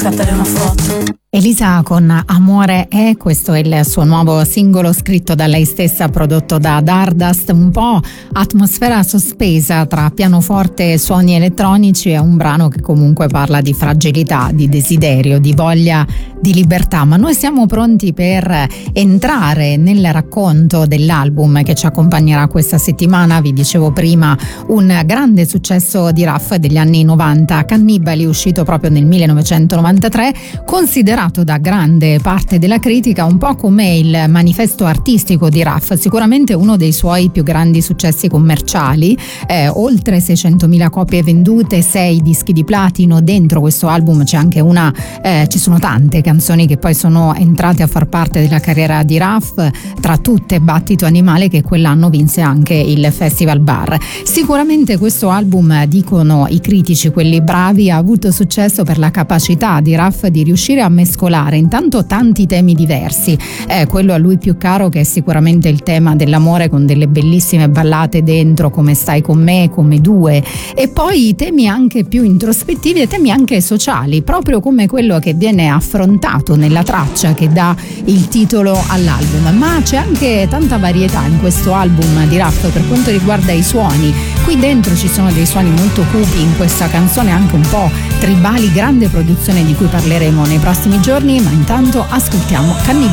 scattare una foto. Elisa con Amore è, questo è il suo nuovo singolo scritto da lei stessa, prodotto da Dardust, un po' atmosfera sospesa tra pianoforte e suoni elettronici. È un brano che comunque parla di fragilità, di desiderio, di voglia di libertà, ma noi siamo pronti per entrare nel racconto dell'album che ci accompagnerà questa settimana. Vi dicevo prima, un grande successo di Raf degli anni 90, Cannibali, uscito proprio nel 1993, considerato da grande parte della critica un po' come il manifesto artistico di Raf, sicuramente uno dei suoi più grandi successi commerciali, oltre 600.000 copie vendute, 6 dischi di platino. Dentro questo album c'è anche ci sono tante canzoni che poi sono entrate a far parte della carriera di Raf, tra tutte Battito Animale, che quell'anno vinse anche il Festival Bar. Sicuramente questo album, dicono i critici, quelli bravi, ha avuto successo per la capacità di Raf di riuscire a mescolare intanto tanti temi diversi, quello a lui più caro, che è sicuramente il tema dell'amore, con delle bellissime ballate dentro, come Stai con me, come Due, e poi temi anche più introspettivi e temi anche sociali, proprio come quello che viene affrontato nella traccia che dà il titolo all'album. Ma c'è anche tanta varietà in questo album di Raf per quanto riguarda i suoni. Qui dentro ci sono dei suoni molto cupi, in questa canzone anche un po' tribali, grande produzione di cui parleremo nei prossimi giorni, ma intanto ascoltiamo Cannibali.